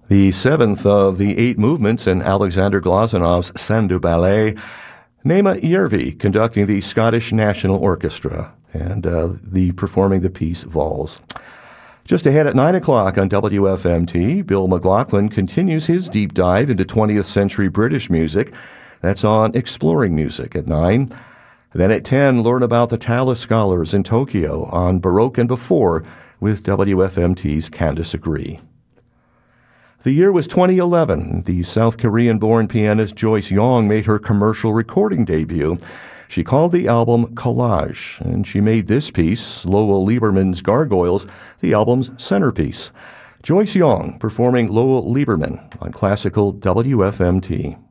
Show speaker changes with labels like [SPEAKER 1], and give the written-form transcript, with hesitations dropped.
[SPEAKER 1] The seventh of the 8 movements in Alexander Glazanov's Sandu Ballet, Naima Järvi conducting the Scottish National Orchestra and performing the piece Valse. Just ahead at 9 o'clock on WFMT, Bill McLaughlin continues his deep dive into 20th century British music. That's on Exploring Music at 9. Then at 10, learn about the Tallis Scholars in Tokyo on Baroque and Before with WFMT's Candice Agree. The year was 2011. The South Korean-born pianist Joyce Yong made her commercial recording debut. She called the album Collage, and she made this piece, Lowell Lieberman's Gargoyles, the album's centerpiece. Joyce Yong performing Lowell Lieberman on Classical WFMT.